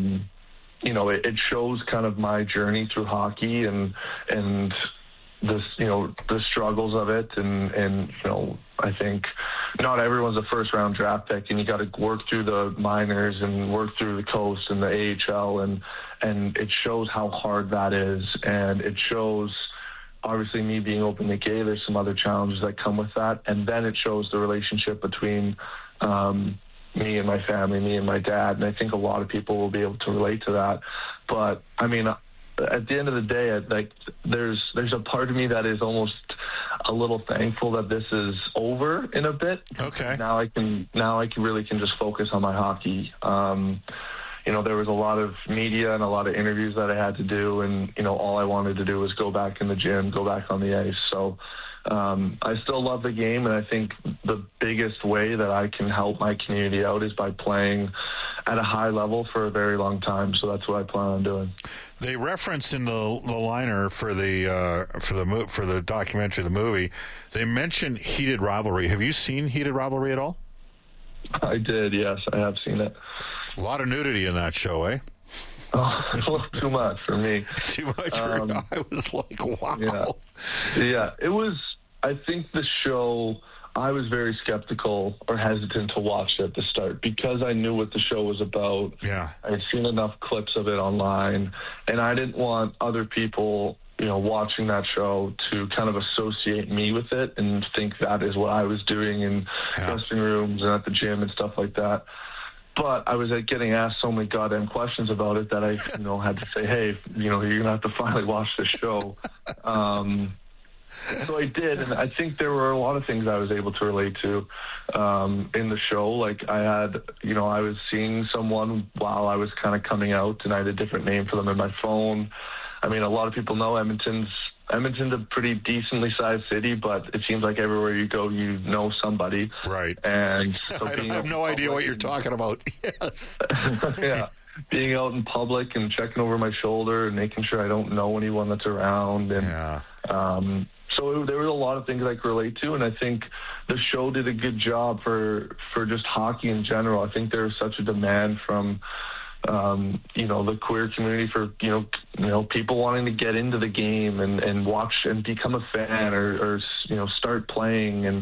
Speaker 21: It shows kind of my journey through hockey and this, the struggles of it. And I think not everyone's a first round draft pick, and you got to work through the minors and work through the coast and the AHL. And it shows how hard that is. And it shows, obviously, me being openly gay, there's some other challenges that come with that. And then it shows the relationship between me and my family, me and my dad. And I think a lot of people will be able to relate to that. But, I mean, at the end of the day, there's a part of me that is almost a little thankful that this is over in a bit.
Speaker 2: Okay.
Speaker 21: Now I can really just focus on my hockey. There was a lot of media and a lot of interviews that I had to do, and, all I wanted to do was go back in the gym, go back on the ice. So I still love the game, and I think the biggest way that I can help my community out is by playing at a high level for a very long time. So that's what I plan on doing.
Speaker 2: They reference in the liner for the documentary, the movie, they mention heated rivalry. Have you seen heated rivalry at all?
Speaker 21: I did, yes. I have seen it.
Speaker 2: A lot of nudity in that show, eh?
Speaker 21: Oh, a little too much for me.
Speaker 2: Too much for me. I was like, wow.
Speaker 21: Yeah, it was, I think the show, I was very skeptical or hesitant to watch it at the start because I knew what the show was about.
Speaker 2: Yeah.
Speaker 21: I had seen enough clips of it online, and I didn't want other people, watching that show to kind of associate me with it and think that is what I was doing in dressing rooms and at the gym and stuff like that. But I was getting asked so many goddamn questions about it that I, had to say, hey, you're going to have to finally watch this show. So I did, and I think there were a lot of things I was able to relate to in the show. Like I had, I was seeing someone while I was kind of coming out, and I had a different name for them in my phone. I mean, a lot of people know Edmonton's a pretty decently sized city, but it seems like everywhere you go, you know somebody.
Speaker 2: Right.
Speaker 21: And so
Speaker 2: I have no idea what you're talking about. Yes.
Speaker 21: Yeah. Being out in public and checking over my shoulder and making sure I don't know anyone that's around. And so there was a lot of things I could relate to, and I think the show did a good job for just hockey in general. I think there was such a demand from the queer community for, people wanting to get into the game and watch and become a fan or start playing and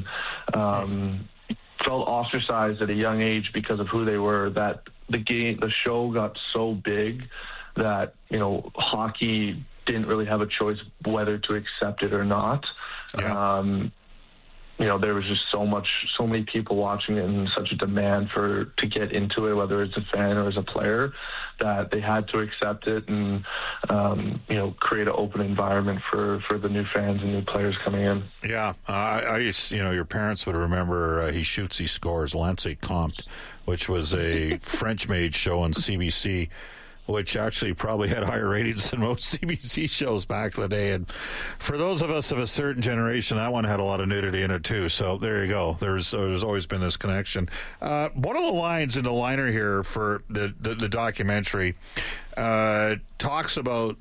Speaker 21: felt ostracized at a young age because of who they were, that the show got so big that, hockey didn't really have a choice whether to accept it or not. Yeah. There was just so many people watching it and such a demand to get into it, whether it's a fan or as a player, that they had to accept it and, create an open environment for the new fans and new players coming in.
Speaker 2: Yeah. I used, your parents would remember He Shoots, He Scores, Lancet Comte, which was a French-made show on CBC, which actually probably had higher ratings than most CBC shows back in the day. And for those of us of a certain generation, that one had a lot of nudity in it too. So there you go. There's always been this connection. One of the lines in the liner here for the documentary talks about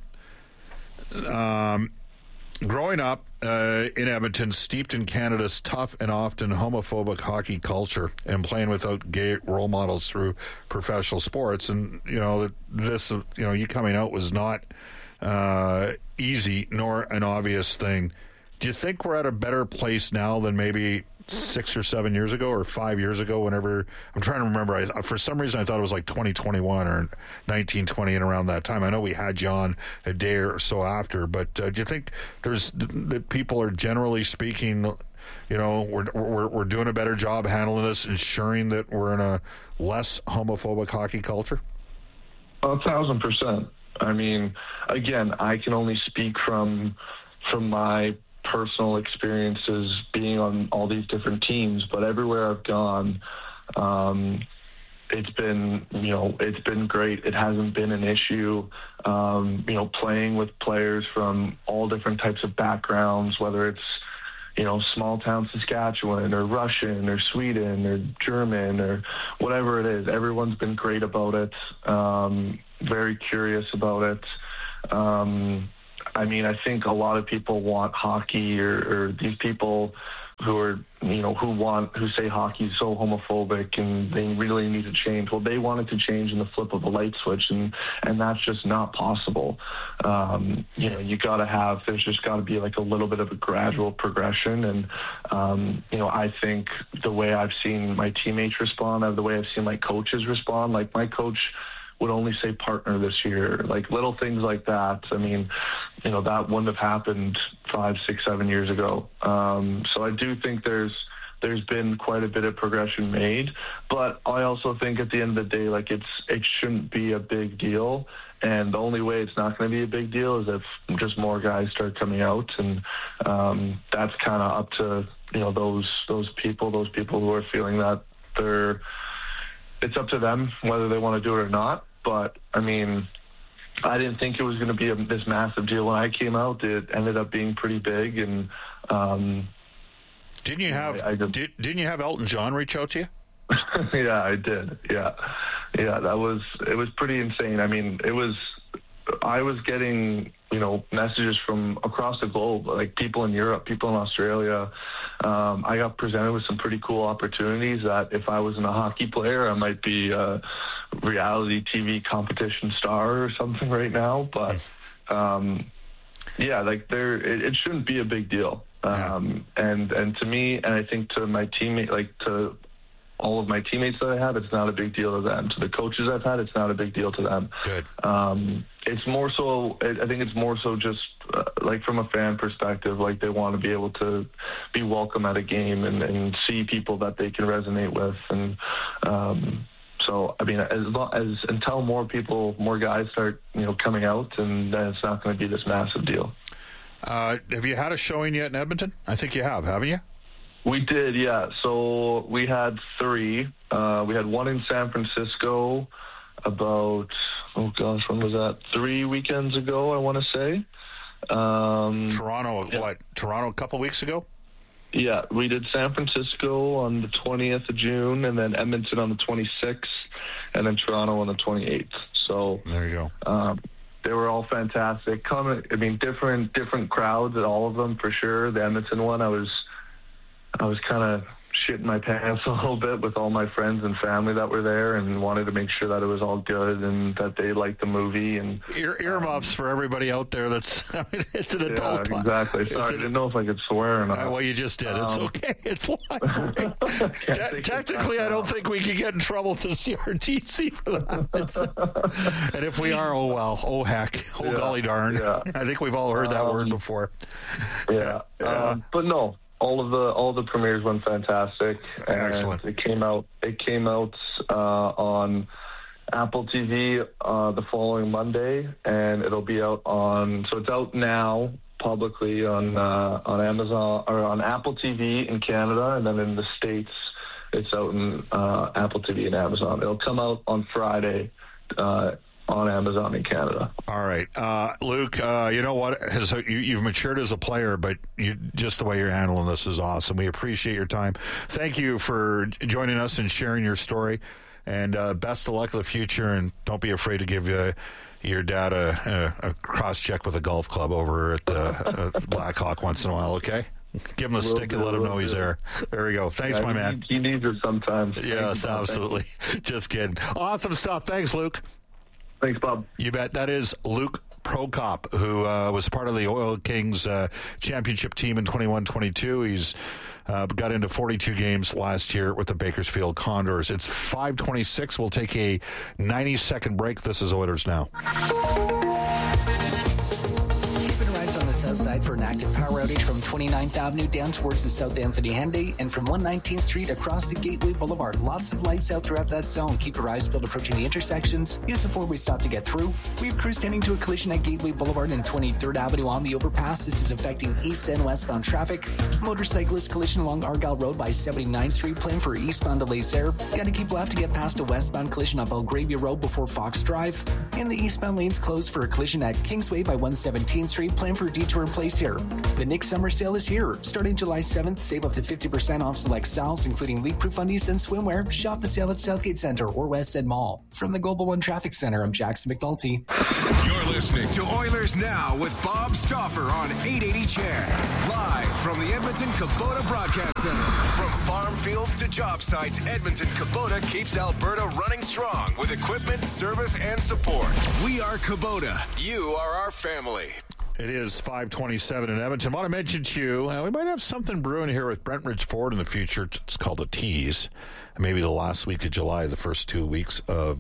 Speaker 2: growing up in Edmonton, steeped in Canada's tough and often homophobic hockey culture and playing without gay role models through professional sports. And, you coming out was not easy nor an obvious thing. Do you think we're at a better place now than maybe 6 or 7 years ago or 5 years ago? Whenever I'm trying to remember, for some reason I thought it was like 2021 or 1920 and around that time. I know we had you on a day or so after, but do you think that people are generally speaking, we're doing a better job handling this, ensuring that we're in a less homophobic hockey culture?
Speaker 21: 1,000%. I mean, again, I can only speak from my personal experiences being on all these different teams, but everywhere I've gone, it's been great. It hasn't been an issue. Playing with players from all different types of backgrounds, whether it's small town Saskatchewan or Russian or Sweden or German or whatever it is, everyone's been great about it. Very curious about it. I think a lot of people want hockey, or these people who are, who say hockey is so homophobic and they really need to change. Well, they want it to change in the flip of a light switch, and that's just not possible. There's just got to be like a little bit of a gradual progression. And, I think the way I've seen my teammates respond, the way I've seen my coaches respond, like my coach would only say partner this year, like little things like that. I mean, that wouldn't have happened 5, 6, 7 years ago. So I do think there's been quite a bit of progression made, but I also think at the end of the day, like it shouldn't be a big deal. And the only way it's not going to be a big deal is if just more guys start coming out, and that's kind of up to those people who are feeling that it's up to them whether they want to do it or not. But I mean, I didn't think it was going to be this massive deal when I came out. It ended up being pretty big, and
Speaker 2: didn't you have Elton John reach out to you?
Speaker 21: Yeah, I did. Yeah, it was pretty insane. I mean, I was getting messages from across the globe, like people in Europe, people in Australia. I got presented with some pretty cool opportunities that if I wasn't a hockey player, I might be a reality TV competition star or something right now. But it shouldn't be a big deal. And to me, and I think to my teammate, like to all of my teammates that I have, it's not a big deal to them. To the coaches I've had, it's not a big deal to them.
Speaker 2: Good.
Speaker 21: It's more so, I think it's more so just like from a fan perspective, like they want to be able to be welcome at a game and see people that they can resonate with. And so, I mean, until more guys start, coming out, and then it's not going to be this massive deal.
Speaker 2: Have you had a showing yet in Edmonton? I think you have, haven't you?
Speaker 21: We did, yeah. So we had 3. We had one in San Francisco about, when was that? 3 weekends ago, I want to say.
Speaker 2: Toronto, yeah. Toronto a couple weeks ago?
Speaker 21: Yeah, we did San Francisco on the 20th of June, and then Edmonton on the 26th, and then Toronto on the 28th. So
Speaker 2: there you go.
Speaker 21: They were all fantastic. Different crowds at all of them for sure. The Edmonton one, I was kind of shitting my pants a little bit with all my friends and family that were there, and wanted to make sure that it was all good and that they liked the movie. And
Speaker 2: earmuffs for everybody out there. It's an adult.
Speaker 21: Yeah, exactly. Sorry, I didn't know if I could swear or not.
Speaker 2: Well, you just did. It's okay. It's live. Technically, I don't think we could get in trouble with the CRTC for that. And if we are, oh well, oh heck, oh golly darn. Yeah. I think we've all heard that word before.
Speaker 21: Yeah. But no. All the premieres went fantastic. And excellent. It came out on Apple TV the following Monday, and it'll be out so it's out now publicly on Amazon or on Apple TV in Canada, and then in the States it's out in Apple TV and Amazon. It'll come out on Friday on Amazon in Canada.
Speaker 2: All right. Luke, you know what? You've matured as a player, but just the way you're handling this is awesome. We appreciate your time. Thank you for joining us and sharing your story, and best of luck in the future, and don't be afraid to give your dad a cross-check with a golf club over at the Blackhawk once in a while, okay? Give him a stick and let him know he's there. There we go. Thanks, my man.
Speaker 21: He needs it sometimes.
Speaker 2: Yes, absolutely. Just kidding. Awesome stuff. Thanks, Luke.
Speaker 21: Thanks, Bob.
Speaker 2: You bet. That is Luke Prokop, who was part of the Oil Kings championship team in 21-22. He's got into 42 games last year with the Bakersfield Condors. It's 5:26. We'll take a 90-second break. This is Oilers Now.
Speaker 3: On the south side for an active power outage from 29th Avenue down towards the South Anthony Henday and from 119th Street across to Gateway Boulevard. Lots of lights out throughout that zone. Keep your eyes peeled approaching the intersections. Use a four-way stop to get through. We have crews tending to a collision at Gateway Boulevard and 23rd Avenue on the overpass. This is affecting east and westbound traffic. Motorcyclist collision along Argyle Road by 79th Street. Plan for eastbound delays there. Got to keep left to get past a westbound collision on Belgravia Road before Fox Drive. And the eastbound lanes closed for a collision at Kingsway by 117th Street. Plan for a detour in place here. The Nick Summer Sale is here. Starting July 7th, save up to 50% off select styles, including leak-proof undies and swimwear. Shop the sale at Southgate Center or West End Mall. From the Global One Traffic Center, I'm Jackson McNulty.
Speaker 8: You're listening to Oilers Now with Bob Stauffer on 880 CHED. Live from the Edmonton Kubota Broadcast Center. From farm fields to job sites, Edmonton Kubota keeps Alberta running strong with equipment, service, and support. We are Kubota. You are our family.
Speaker 2: It is 5:27 in Edmonton. I want to mention to you, we might have something brewing here with Brentridge Ford in the future. It's called a tease. Maybe the last week of July, the first 2 weeks of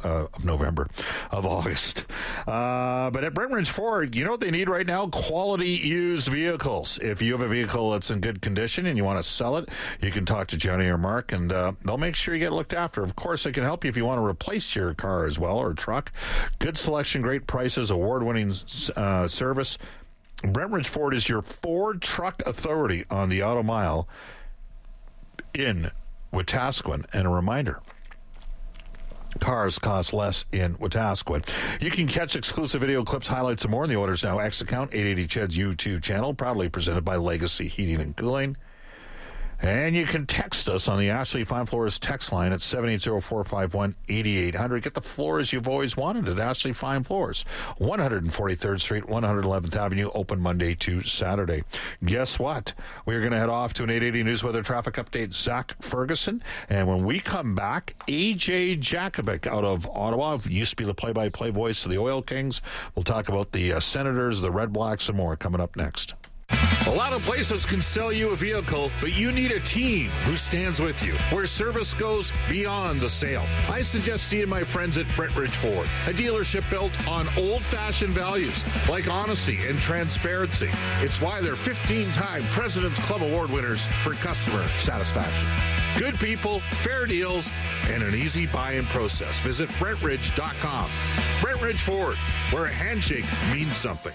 Speaker 2: August. But at Brentridge Ford, you know what they need right now? Quality used vehicles. If you have a vehicle that's in good condition and you want to sell it, you can talk to Johnny or Mark, and they'll make sure you get looked after. Of course, they can help you if you want to replace your car as well or truck. Good selection, great prices, award-winning service. Brentridge Ford is your Ford truck authority on the Auto Mile in Wetaskiwin. And a reminder, cars cost less in Wetaskiwin. You can catch exclusive video clips, highlights, and more in the Oilers Now X account, 880 CHED's YouTube channel, proudly presented by Legacy Heating and Cooling. And you can text us on the Ashley Fine Floors text line at 780-451-8800. Get the floors you've always wanted at Ashley Fine Floors, 143rd Street, 111th Avenue, open Monday to Saturday. Guess what? We're going to head off to an 880 News Weather Traffic Update, Zach Ferguson. And when we come back, AJ Jakovic out of Ottawa, used to be the play-by-play voice of the Oil Kings. We'll talk about the Senators, the Red Blacks, and more coming up next.
Speaker 20: A lot of places can sell you a vehicle, but you need a team who stands with you, where service goes beyond the sale. I suggest seeing my friends at Brentridge Ford, a dealership built on old-fashioned values like honesty and transparency. It's why they're 15-time President's Club Award winners for customer satisfaction. Good people, fair deals, and an easy buy-in process. Visit Brentridge.com. Brentridge Ford, where a handshake means something.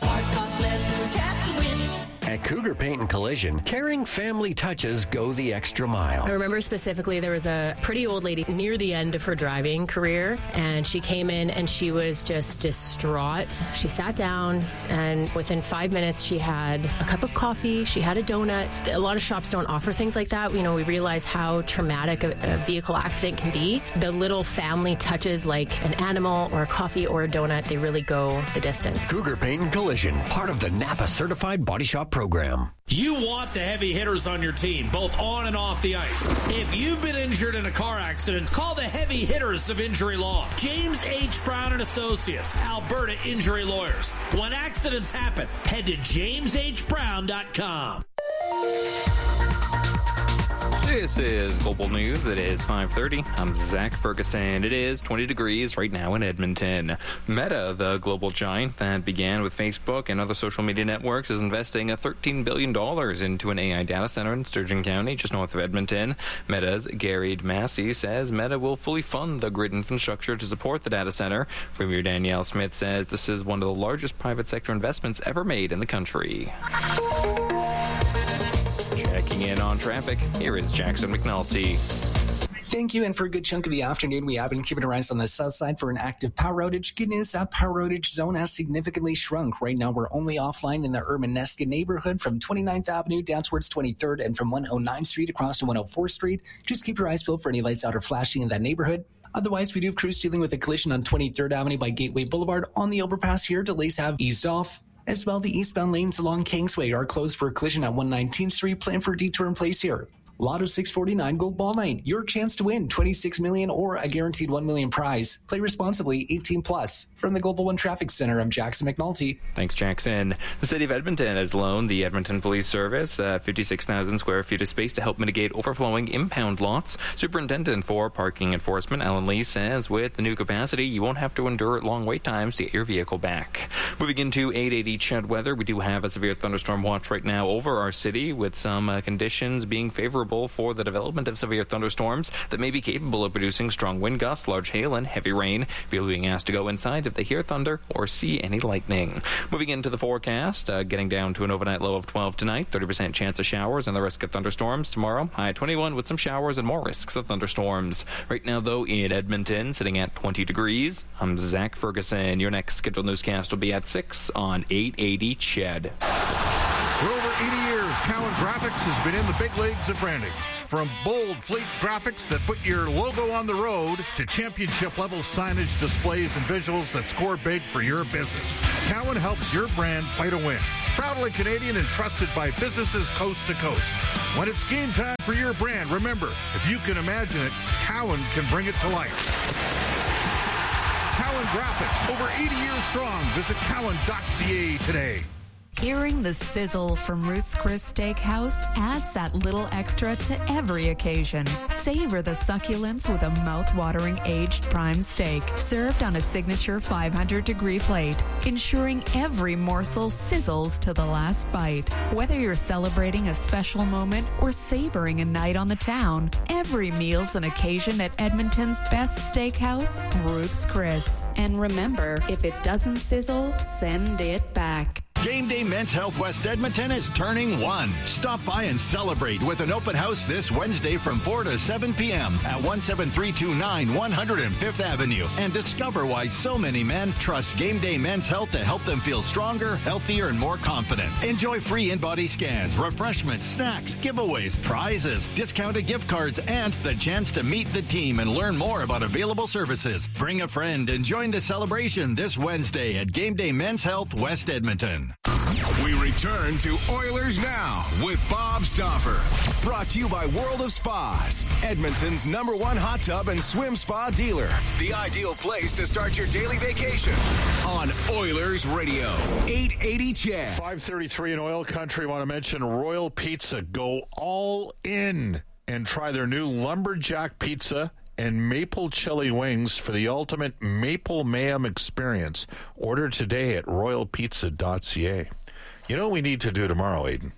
Speaker 1: At Cougar Paint and Collision, caring family touches go the extra mile.
Speaker 22: I remember specifically there was a pretty old lady near the end of her driving career, and she came in and she was just distraught. She sat down, and within 5 minutes she had a cup of coffee, she had a donut. A lot of shops don't offer things like that. You know, we realize how traumatic a vehicle accident can be. The little family touches like an animal or a coffee or a donut, they really go the distance.
Speaker 1: Cougar Paint and Collision, part of the Napa Certified Body Shop program.
Speaker 23: You want the heavy hitters on your team, both on and off the ice. If you've been injured in a car accident, call the heavy hitters of injury law. James H. Brown and Associates, Alberta Injury Lawyers. When accidents happen, head to jameshbrown.com.
Speaker 11: This is Global News. It is 5:30. I'm Zach Ferguson. It is 20 degrees right now in Edmonton. Meta, the global giant that began with Facebook and other social media networks, is investing $13 billion into an AI data center in Sturgeon County, just north of Edmonton. Meta's Gary Massey says Meta will fully fund the grid infrastructure to support the data center. Premier Danielle Smith says this is one of the largest private sector investments ever made in the country. Checking in on traffic, here is Jackson McNulty.
Speaker 3: Thank you, and for a good chunk of the afternoon, we have been keeping our eyes on the south side for an active power outage. Good news, that power outage zone has significantly shrunk. Right now, we're only offline in the Urbanesque neighborhood from 29th Avenue down towards 23rd and from 109th Street across to 104th Street. Just keep your eyes peeled for any lights out or flashing in that neighborhood. Otherwise, we do have crews dealing with a collision on 23rd Avenue by Gateway Boulevard. On the overpass here, delays have eased off. As well, the eastbound lanes along Kingsway are closed for a collision at 119th Street. Plan for a detour in place here. Lotto 649 Gold Ball Night. Your chance to win $26 million or a guaranteed $1 million prize. Play responsibly, 18 plus. From the Global One Traffic Center, I'm Jackson McNulty.
Speaker 11: Thanks, Jackson. The City of Edmonton has loaned the Edmonton Police Service 56,000 square feet of space to help mitigate overflowing impound lots. Superintendent for Parking Enforcement Alan Lee says with the new capacity, you won't have to endure long wait times to get your vehicle back. Moving into 880 CHED weather, we do have a severe thunderstorm watch right now over our city, with some conditions being favorable for the development of severe thunderstorms that may be capable of producing strong wind gusts, large hail, and heavy rain. People being asked to go inside if they hear thunder or see any lightning. Moving into the forecast, getting down to an overnight low of 12 tonight, 30% chance of showers and the risk of thunderstorms tomorrow. High 21 with some showers and more risks of thunderstorms. Right now, though, in Edmonton, sitting at 20 degrees. I'm Zach Ferguson. Your next scheduled newscast will be at 6 on 880 CHED.
Speaker 20: For over 80 years, Cowan Graphics has been in the big leagues of branding. From bold fleet graphics that put your logo on the road to championship-level signage, displays, and visuals that score big for your business, Cowan helps your brand play to win. Proudly Canadian and trusted by businesses coast to coast. When it's game time for your brand, remember, if you can imagine it, Cowan can bring it to life. Cowan Graphics, over 80 years strong. Visit cowan.ca today.
Speaker 4: Hearing the sizzle from Ruth's Chris Steakhouse adds that little extra to every occasion. Savor the succulence with a mouth-watering aged prime steak, served on a signature 500-degree plate, ensuring every morsel sizzles to the last bite. Whether you're celebrating a special moment or savoring a night on the town, every meal's an occasion at Edmonton's best steakhouse, Ruth's Chris. And remember, if it doesn't sizzle, send it back.
Speaker 5: Game Day Men's Health West Edmonton is turning 1. Stop by and celebrate with an open house this Wednesday from 4 to 7 p.m. at 17329 105th Avenue and discover why so many men trust Game Day Men's Health to help them feel stronger, healthier, and more confident. Enjoy free in-body scans, refreshments, snacks, giveaways, prizes, discounted gift cards, and the chance to meet the team and learn more about available services. Bring a friend and join the celebration this Wednesday at Game Day Men's Health West Edmonton.
Speaker 8: We return to Oilers Now with Bob Stauffer. Brought to you by World of Spas, Edmonton's #1 hot tub and swim spa dealer. The ideal place to start your daily vacation on Oilers Radio, 880 CHED.
Speaker 2: 5:33 in Oil Country. Want to mention Royal Pizza. Go all in and try their new lumberjack pizza and maple chili wings for the ultimate maple mayhem experience. Order today at royalpizza.ca. You know what we need to do tomorrow, Aiden?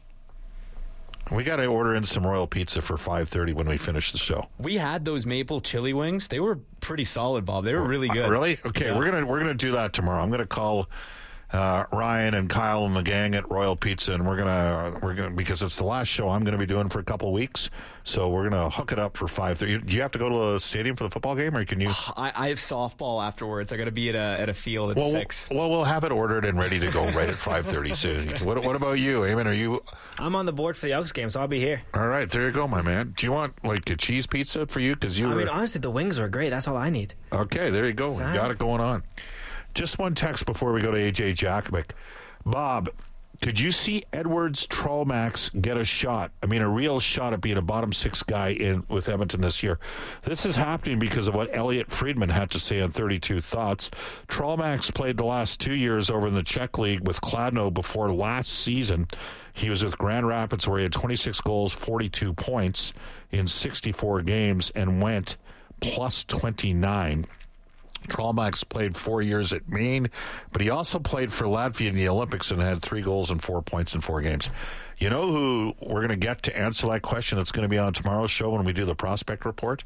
Speaker 2: We got to order in some Royal Pizza for 5:30 when we finish the show.
Speaker 15: We had those maple chili wings. They were pretty solid, Bob. They were really good.
Speaker 2: Really? Okay, yeah. We're gonna do that tomorrow. I'm gonna call Ryan and Kyle and the gang at Royal Pizza, and we're gonna because it's the last show I'm gonna be doing for a couple of weeks, so we're gonna hook it up for 5:30. Do you have to go to a stadium for the football game, or can you?
Speaker 15: I have softball afterwards. I got to be at a field at 6.
Speaker 2: Well, we'll have it ordered and ready to go right at 5:30 soon. What about you, Eamon? Are you?
Speaker 15: I'm on the board for the Elks game, so I'll be here.
Speaker 2: All right, there you go, my man. Do you want like a cheese pizza for you? Because
Speaker 15: I mean, honestly, the wings are great. That's all I need.
Speaker 2: Okay, there you go. You got it going on. Just one text before we go to AJ Jakovic. Bob, could you see Edwards Trollmax get a shot? I mean, a real shot at being a bottom 6 guy in with Edmonton this year. This is happening because of what Elliot Friedman had to say on 32 Thoughts. Trollmax played the last 2 years over in the Czech League with Kladno before last season. He was with Grand Rapids where he had 26 goals, 42 points in 64 games and went plus 29. Trollmax played 4 years at Maine, but he also played for Latvia in the Olympics and had 3 goals and 4 points in 4 games. You know who we're going to get to answer that question that's going to be on tomorrow's show when we do the prospect report?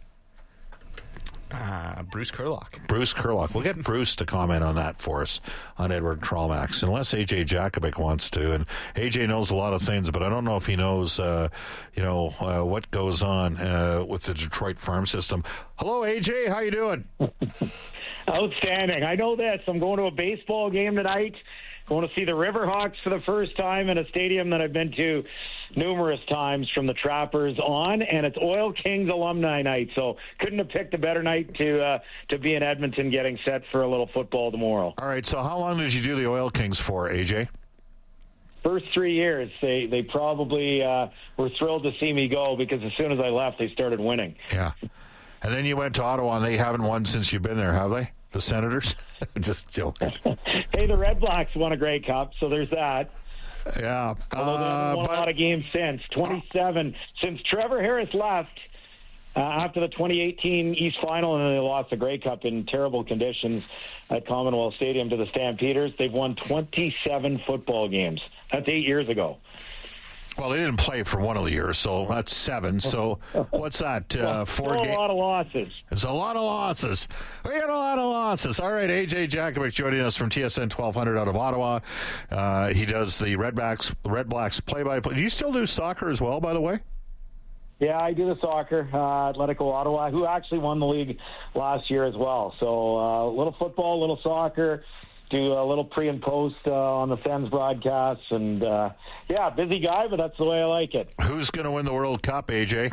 Speaker 15: Bruce Kurlock.
Speaker 2: Bruce Kurlock. We'll get Bruce to comment on that for us on Edward Trollmax, unless AJ Jakovic wants to. And AJ knows a lot of things, but I don't know if he knows, what goes on with the Detroit farm system. Hello, AJ. How you doing?
Speaker 6: Outstanding. I know this. I'm going to a baseball game tonight. Going to see the Riverhawks for the first time in a stadium that I've been to numerous times from the Trappers on, and it's Oil Kings alumni night, so couldn't have picked a better night to be in Edmonton getting set for a little football tomorrow.
Speaker 2: All right, so how long did you do the Oil Kings for, AJ?
Speaker 6: first 3 years, they probably were thrilled to see me go because as soon as I left, they started winning.
Speaker 2: Yeah. And then you went to Ottawa, and they haven't won since you've been there, have they? The Senators? Just joking.
Speaker 6: Hey, the Red Blacks won a Grey Cup, so there's that.
Speaker 2: Yeah.
Speaker 6: Although they haven't won a lot of games since. 27. Since Trevor Harris left after the 2018 East Final, and then they lost the Grey Cup in terrible conditions at Commonwealth Stadium to the Stampeders, they've won 27 football games. That's 8 years ago.
Speaker 2: Well, they didn't play for one of the years, so that's 7. So what's that? 4 games?
Speaker 6: A lot of losses.
Speaker 2: It's a lot of losses. We got a lot of losses. All right, AJ Jakovic joining us from TSN 1200 out of Ottawa. He does the Red Blacks play-by-play. Do you still do soccer as well, by the way?
Speaker 6: Yeah, I do the soccer. Atletico Ottawa, who actually won the league last year as well. So a little football, a little soccer. Do a little pre and post on the Sens broadcasts, and busy guy, but that's the way I like it.
Speaker 2: Who's going to win the World Cup, AJ?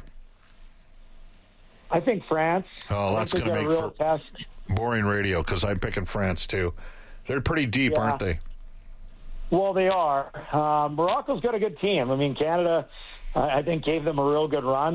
Speaker 6: I think France.
Speaker 2: Oh, that's going to make for
Speaker 6: test.
Speaker 2: Boring radio because I'm picking France too. They're pretty deep, aren't they?
Speaker 6: Well, they are. Morocco's got a good team. I mean, Canada, I think, gave them a real good run.